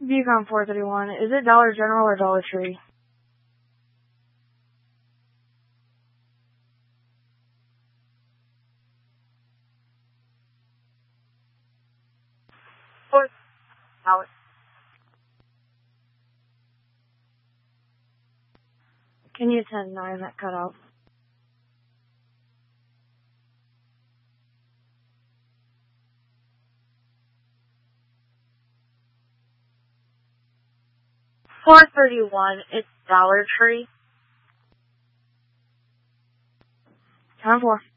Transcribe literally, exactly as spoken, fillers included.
Beacon four thirty-one, is it Dollar General or Dollar Tree? Four Dollar. Can you ten nine that cut out? four thirty-one, it's Dollar Tree. Time four.